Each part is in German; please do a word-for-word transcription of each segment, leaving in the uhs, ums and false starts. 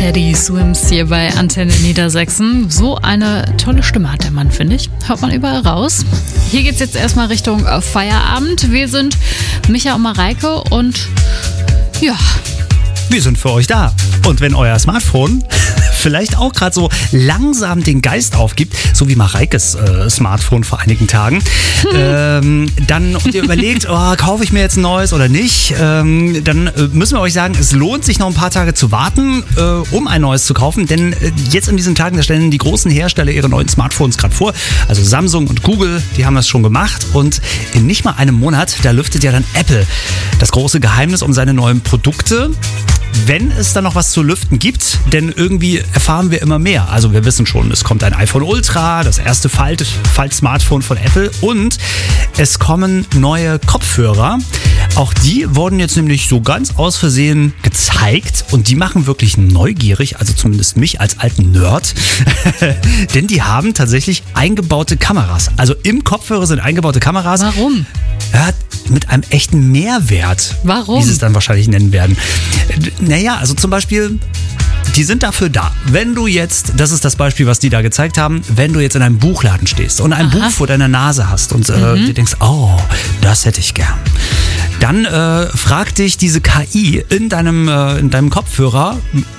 Teddy Swims hier bei Antenne Niedersachsen. So eine tolle Stimme hat der Mann, finde ich. Hört man überall raus. Hier geht's jetzt erstmal Richtung Feierabend. Wir sind Micha und Mareike und ja... Wir sind für euch da. Und wenn euer Smartphone vielleicht auch gerade so langsam den Geist aufgibt, so wie Mareikes äh, Smartphone vor einigen Tagen, hm. ähm, dann und ihr überlegt, oh, kaufe ich mir jetzt ein neues oder nicht, ähm, dann äh, müssen wir euch sagen, es lohnt sich noch ein paar Tage zu warten, äh, um ein neues zu kaufen, denn äh, jetzt in diesen Tagen, da stellen die großen Hersteller ihre neuen Smartphones gerade vor, also Samsung und Google, die haben das schon gemacht und in nicht mal einem Monat, da lüftet ja dann Apple das große Geheimnis um seine neuen Produkte. Wenn es dann noch was zu lüften gibt, denn irgendwie erfahren wir immer mehr. Also wir wissen schon, es kommt ein iPhone Ultra, das erste Falt- Falt-Smartphone von Apple und es kommen neue Kopfhörer. Auch die wurden jetzt nämlich so ganz aus Versehen gezeigt und die machen wirklich neugierig, also zumindest mich als alten Nerd, denn die haben tatsächlich eingebaute Kameras. Also im Kopfhörer sind eingebaute Kameras. Warum? Ja, mit einem echten Mehrwert. Warum? Wie sie es dann wahrscheinlich nennen werden. Naja, also zum Beispiel, die sind dafür da. Wenn du jetzt, das ist das Beispiel, was die da gezeigt haben, wenn du jetzt in einem Buchladen stehst und ein Aha. Buch vor deiner Nase hast und äh, mhm. dir denkst, oh, das hätte ich gern. Dann äh, fragt dich diese K I in deinem, äh, in deinem Kopfhörer,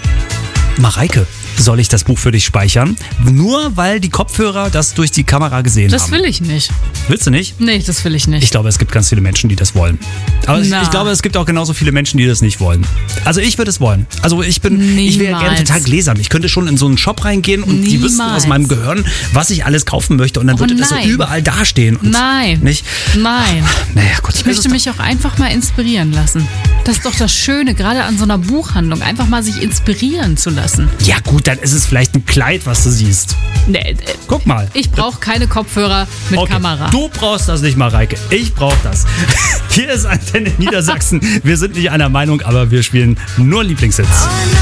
Mareike, soll ich das Buch für dich speichern? Nur weil die Kopfhörer das durch die Kamera gesehen das haben. Das will ich nicht. Willst du nicht? Nee, das will ich nicht. Ich glaube, es gibt ganz viele Menschen, die das wollen. Aber ich, ich glaube, es gibt auch genauso viele Menschen, die das nicht wollen. Also ich würde es wollen. Also ich bin, Niemals. ich wäre ja gerne total gläsern. Ich könnte schon in so einen Shop reingehen und Niemals. die wüssten aus meinem Gehirn, was ich alles kaufen möchte und dann oh, würde nein. das so überall dastehen. Und nein. Nicht? Nein. Naja, gut. Ich möchte mich auch einfach mal inspirieren lassen. Das ist doch das Schöne, gerade an so einer Buchhandlung, einfach mal sich inspirieren zu lassen. Ja gut, dann ist es vielleicht ein Kleid, was du siehst. Nee, äh, Guck mal. Ich brauche keine Kopfhörer mit okay. Kamera. Du brauchst das nicht, Mareike. Ich brauche das. Hier ist Antenne Niedersachsen. Wir sind nicht einer Meinung, aber wir spielen nur Lieblingshits.